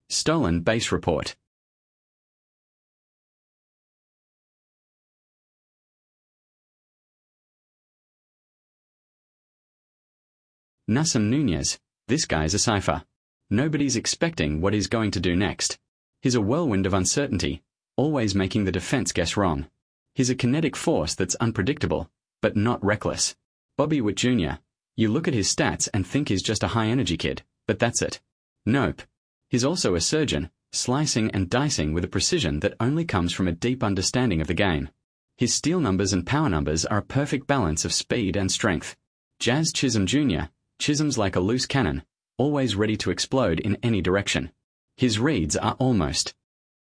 Stolen base report. Nassim Nunez, this guy's a cipher. Nobody's expecting what he's going to do next. He's a whirlwind of uncertainty, always making the defense guess wrong. He's a kinetic force that's unpredictable, but not reckless. Bobby Witt Jr., you look at his stats and think he's just a high-energy kid, but that's it. Nope. He's also a surgeon, slicing and dicing with a precision that only comes from a deep understanding of the game. His steal numbers and power numbers are a perfect balance of speed and strength. Jazz Chisholm Jr., Chisholm's like a loose cannon, always ready to explode in any direction. His reads are almost